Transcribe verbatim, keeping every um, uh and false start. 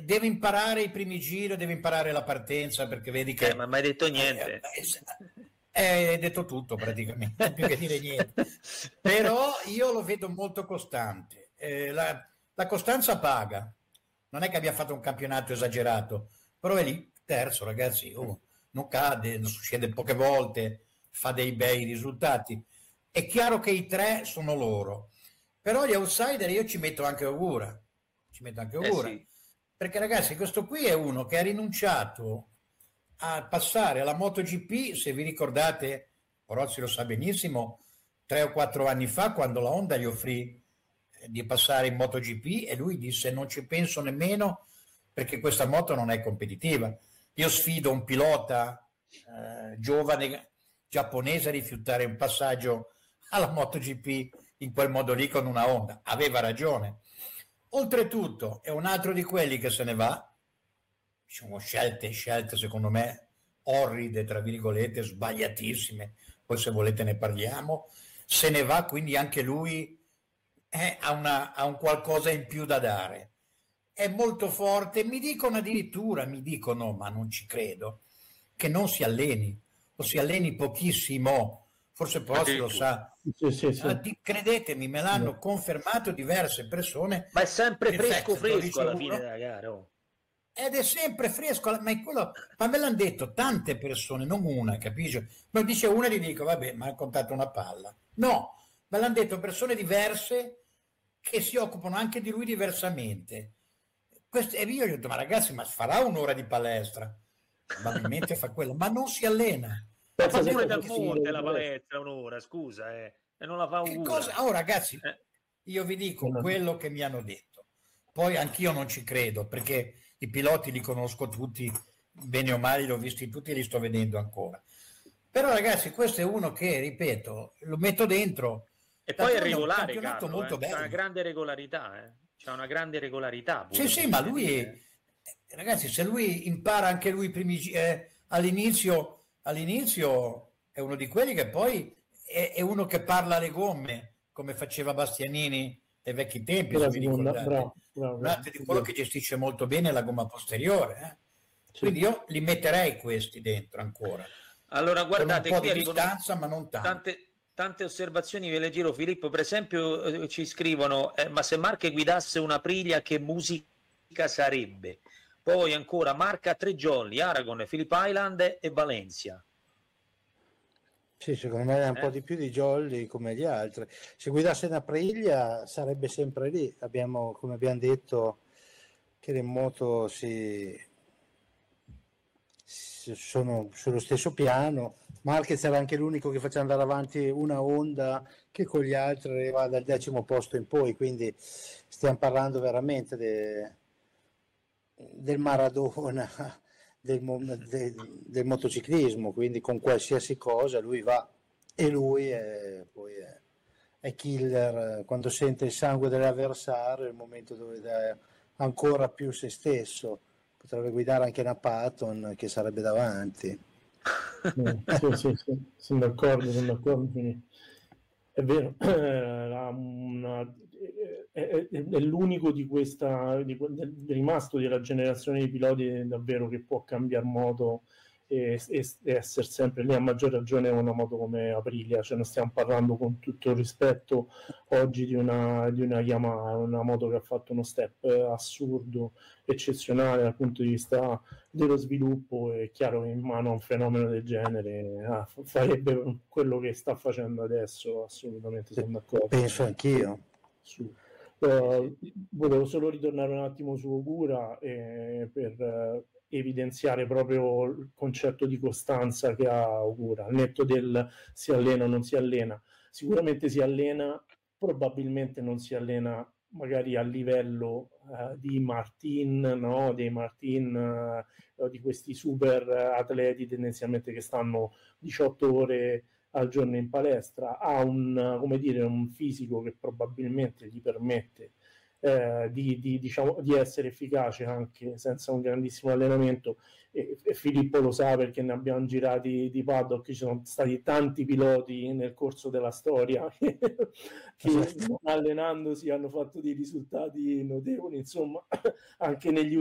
deve imparare i primi giri, deve imparare la partenza, perché vedi che... Eh, ma mai detto niente. Eh, hai detto tutto praticamente, più che dire niente. Però io lo vedo molto costante. Eh, la, la costanza paga. Non è che abbia fatto un campionato esagerato, però è lì, terzo, ragazzi. Oh, non cade, non succede poche volte, fa dei bei risultati. È chiaro che i tre sono loro, però gli outsider io ci metto anche Ogura. Ci metto anche Ogura. Eh sì. Perché ragazzi, questo qui è uno che ha rinunciato a passare alla MotoGP, se vi ricordate, Orozzi lo sa benissimo, tre o quattro anni fa, quando la Honda gli offrì di passare in MotoGP, e lui disse non ci penso nemmeno perché questa moto non è competitiva. Io sfido un pilota eh, giovane giapponese a rifiutare un passaggio alla MotoGP in quel modo lì con una Honda. Aveva ragione. Oltretutto è un altro di quelli che se ne va. Ci sono scelte, scelte secondo me orride, tra virgolette, sbagliatissime, poi se volete ne parliamo, se ne va, quindi anche lui eh, ha, una, ha un qualcosa in più da dare, è molto forte, mi dicono addirittura, mi dicono, ma non ci credo, che non si alleni, o si alleni pochissimo, forse Pozzi lo sa. Sì, sì, sì. Ah, di, credetemi, me l'hanno sì. confermato diverse persone. Ma è sempre fresco fresco alla fine della gara, oh. Ed è sempre fresco, ma, è quello, ma me l'hanno detto tante persone, non una, capisci? Ma dice una e gli dico, vabbè, ma ha contato una palla. No, me l'hanno detto persone diverse che si occupano anche di lui diversamente. Questo, e io gli ho detto, ma ragazzi, ma farà un'ora di palestra? Probabilmente fa quello, ma non si allena. Ma fa pure dal monte la palestra un'ora, scusa, eh, e non la fa una. Oh ragazzi, eh. io vi dico quello che mi hanno detto. Poi anch'io non ci credo, perché i piloti li conosco tutti, bene o male li ho visti tutti e li sto vedendo ancora. Però ragazzi, questo è uno che, ripeto, lo metto dentro. E poi è regolare, un Carlo, molto eh? bello. C'ha una grande regolarità, eh? C'ha una grande regolarità. Sì, sì, ma lui, è, ragazzi, se lui impara anche lui primi, eh, all'inizio, all'inizio è uno di quelli che poi è, è uno che parla alle gomme, come faceva Bastianini ai vecchi tempi, se vi ricordate. Bravo, bravo, bravo, di quello che gestisce molto bene la gomma posteriore, eh? Sì. Quindi io li metterei questi dentro ancora. Allora guardate, un po' qui di distanza, ma non tanto. Tante, tante osservazioni ve le giro, Filippo. Per esempio eh, ci scrivono eh, ma se Marche guidasse una Aprilia che musica sarebbe? Poi ancora Marca tre jolly, Aragon, Phillip Island e Valencia. Sì, secondo me è un eh? po' di più di jolly come gli altri. Se guidasse una Aprilia sarebbe sempre lì. Abbiamo, come abbiamo detto, che le moto si, si sono sullo stesso piano. Marquez era anche l'unico che faceva andare avanti una Honda che con gli altri arriva dal decimo posto in poi, quindi stiamo parlando veramente de, del Maradona del, del, del motociclismo, quindi con qualsiasi cosa lui va, e lui è, poi è, è killer quando sente il sangue dell'avversario, è il momento dove dà ancora più se stesso. Potrebbe guidare anche una Patton che sarebbe davanti. sì, sì, sì, sono d'accordo, sono d'accordo. È vero, è, una, è, è, è l'unico di questa, di, è rimasto della generazione di piloti davvero che può cambiare moto e, e, e essere sempre lì, a maggior ragione una moto come Aprilia. Cioè, non stiamo parlando, con tutto il rispetto, oggi di una, di una Yamaha, una moto che ha fatto uno step assurdo, eccezionale dal punto di vista dello sviluppo. È chiaro che in mano a un fenomeno del genere ah, farebbe quello che sta facendo adesso, assolutamente, sono d'accordo. Penso anch'io. Su. Uh, volevo solo ritornare un attimo su Ogura eh, per uh, evidenziare proprio il concetto di costanza che ha Ogura, al netto del si allena o non si allena. Sicuramente si allena, probabilmente non si allena magari a livello uh, di Martin, no? dei Martin, uh, di questi super atleti tendenzialmente che stanno diciotto ore al giorno in palestra. Ha un, come dire, un fisico che probabilmente gli permette eh, di, di, diciamo, di essere efficace anche senza un grandissimo allenamento, e, e Filippo lo sa perché ne abbiamo girati di paddock. Ci sono stati tanti piloti nel corso della storia che, che allenandosi hanno fatto dei risultati notevoli, insomma, anche negli